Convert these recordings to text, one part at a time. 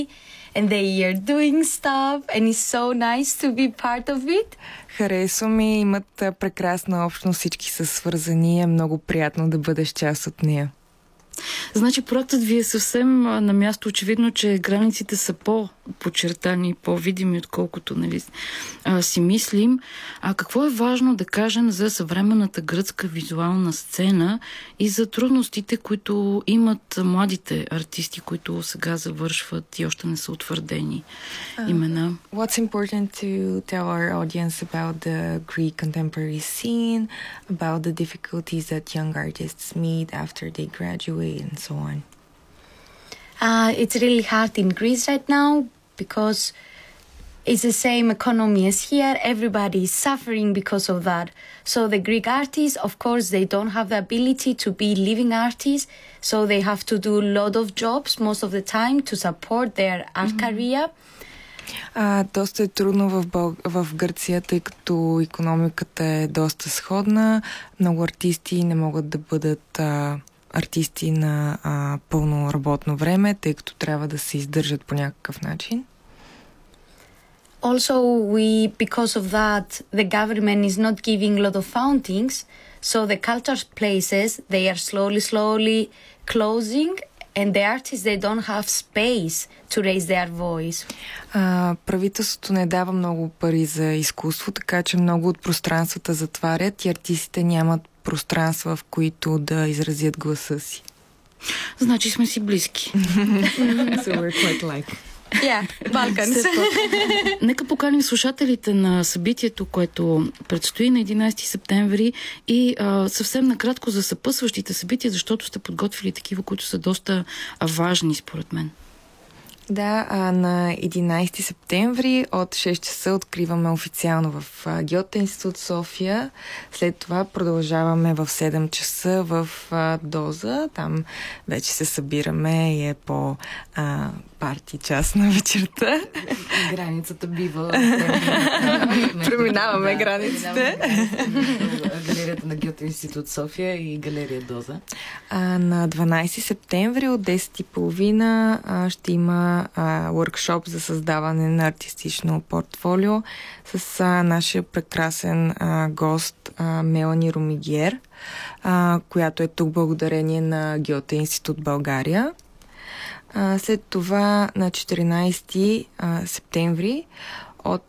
and they are doing stuff and it's so nice to be part of it. Харесва ми, имат прекрасна общност, всички са свързани, е много приятно да бъдеш част от нея. Значи проектът ви е съвсем на място. Очевидно, че границите са по-подчертани, по-видими, отколкото си мислим. А какво е важно да кажем за съвременната гръцка визуална сцена и за трудностите, които имат младите артисти, които сега завършват и още не са утвърдени имена? What's important to tell our audience about the Greek contemporary scene, about the difficulties that young artists meet after they graduate and so on? It's really hard in Greece right now because it's the same economy as here. Everybody is suffering because of that. So the Greek artists, of course, they don't have the ability to be living artists. So they have to do a lot of jobs most of the time to support their art career. Доста е трудно в Гърция, тъй като икономиката е доста сходна. Много артисти не могат да бъдат артисти на пълно работно време, тъй като трябва да се издържат по някакъв начин. Also, because of that, the government is not giving a lot of fundings, so the culture places, they are slowly closing, and the artists, they don't have space to raise their voice. Правителството не дава много пари за изкуство, така че много от пространствата затварят и артистите нямат пространства, в които да изразят гласа си. Значи сме си близки. So we're quite like. Yeah, Balkans. Нека поканим слушателите на събитието, което предстои на 11 септември и съвсем накратко за съпъсващите събития, защото сте подготвили такива, които са доста важни според мен. Да, на 11 септември от 6 часа откриваме официално в Гьоте институт София. След това продължаваме в 7 часа в Доза. Там вече се събираме и е по парти час на вечерта. Границата бива. Преминаваме границите. Галерията на Гьоте институт София и галерия Доза. На 12 септември от 10:30 ще има workshop за създаване на артистично портфолио с нашия прекрасен гост Мелани Ромигер, която е тук благодарение на Гьоте институт България. След това на 14 септември от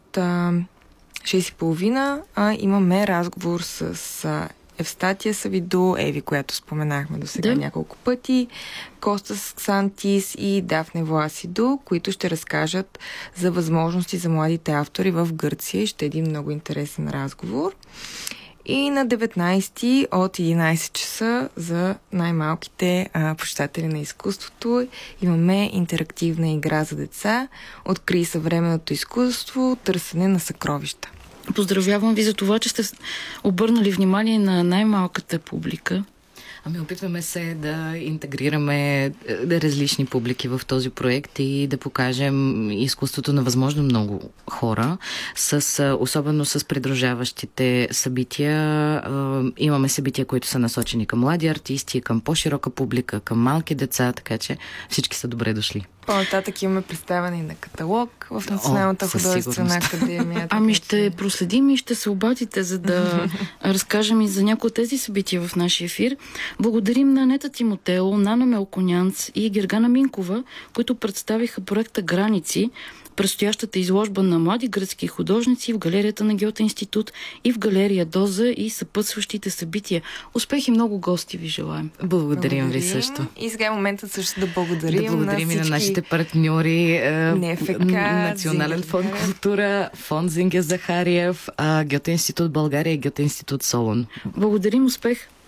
6:30 имаме разговор с Евстатия Савидо, Еви, която споменахме до сега няколко пъти, Костас Ксантис и Дафне Власидо, които ще разкажат за възможности за младите автори в Гърция. Ще е един много интересен разговор. И на 19 от 11 часа за най-малките почитатели на изкуството имаме интерактивна игра за деца "Открий съвременното изкуство. Търсене на съкровища". Поздравявам ви за това, че сте обърнали внимание на най-малката публика. Опитваме се да интегрираме различни публики в този проект и да покажем изкуството на възможно много хора, особено с придружаващите събития. Имаме събития, които са насочени към млади артисти, към по-широка публика, към малки деца, така че всички са добре дошли. По-нататък имаме представяне на каталог в Националната художествена академия. Ще проследим и ще се обадите, за да разкажем и за някои от тези събития в нашия ефир. Благодарим на Анета Тимотео, Нана Мелконянц и Гергана Минкова, които представиха проекта "Граници", предстоящата изложба на млади гръцки художници в галерията на Гьоте институт и в галерия Доза и съпътстващите събития. Успех и много гости ви желаем. Благодарим ви също. И сега е моментът също да благодарим на нашите партньори, Национален фонд култура, фонд Зингер Захариев, Гьоте институт България и Гьоте институт Солун. Благодарим, успех!